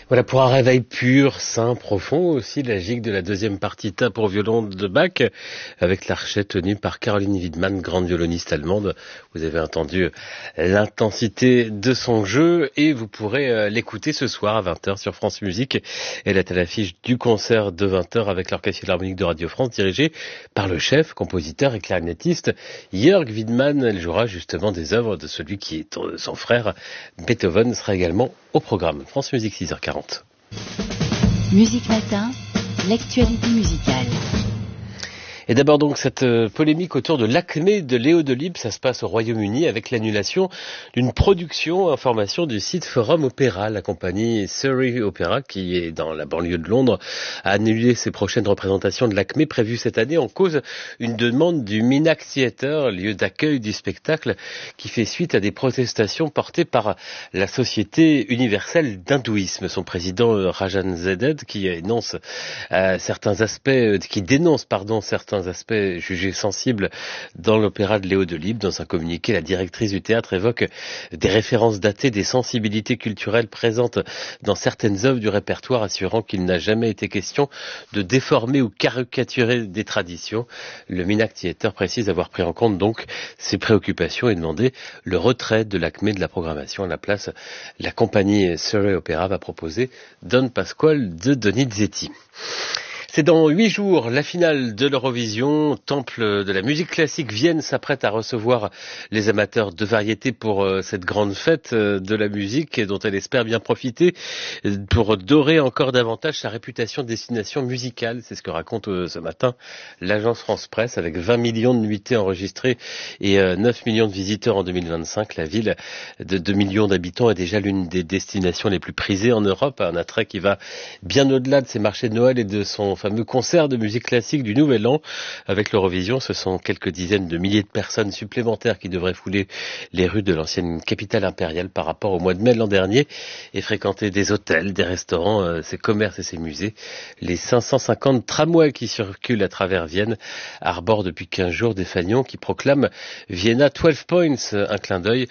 Voilà, pour un réveil pur, sain, profond, aussi la gigue de la deuxième partita pour violon de Bach, avec l'archet tenu par Caroline Wiedmann, grande violoniste allemande. Vous avez entendu l'intensité de son jeu et vous pourrez l'écouter ce soir à 20h sur France Musique. Elle est à l'affiche du concert de 20h avec l'Orchestre Philharmonique de Radio France, dirigé par le chef, compositeur et clarinettiste Jörg Wiedmann. Elle jouera justement des œuvres de celui qui est son frère Beethoven, sera également au programme. France Musique 6h40. Musique Matin, l'actualité musicale. Et d'abord donc cette polémique autour de l'Acmé de Léo Delibes, ça se passe au Royaume-Uni avec l'annulation d'une production, information du site Forum Opera. La compagnie Surrey Opera, qui est dans la banlieue de Londres, a annulé ses prochaines représentations de l'Acmé prévues cette année en cause une demande du Minack Theatre, lieu d'accueil du spectacle, qui fait suite à des protestations portées par la Société universelle d'hindouisme. Son président Rajan Zeded, qui dénonce certains aspects jugés sensibles dans l'opéra de Léo Delibes. Dans un communiqué, la directrice du théâtre évoque des références datées des sensibilités culturelles présentes dans certaines œuvres du répertoire, assurant qu'il n'a jamais été question de déformer ou caricaturer des traditions. Le Minack Theatre précise avoir pris en compte donc ces préoccupations et demandé le retrait de l'Acmé de la programmation. À la place, la compagnie Surrey Opera va proposer Don Pasquale de Donizetti. C'est dans 8 jours, la finale de l'Eurovision. Temple de la musique classique, Vienne s'apprête à recevoir les amateurs de variété pour cette grande fête de la musique dont elle espère bien profiter pour dorer encore davantage sa réputation de destination musicale. C'est ce que raconte ce matin l'agence France Presse. Avec 20 millions de nuitées enregistrées et 9 millions de visiteurs en 2025, la ville de 2 millions d'habitants est déjà l'une des destinations les plus prisées en Europe. Un attrait qui va bien au-delà de ses marchés de Noël et de son fameux concert de musique classique du Nouvel An. Avec l'Eurovision, ce sont quelques dizaines de milliers de personnes supplémentaires qui devraient fouler les rues de l'ancienne capitale impériale par rapport au mois de mai l'an dernier et fréquenter des hôtels, des restaurants, ses commerces et ses musées. Les 550 tramways qui circulent à travers Vienne arborent depuis 15 jours des fanions qui proclament Vienna 12 points, un clin d'œil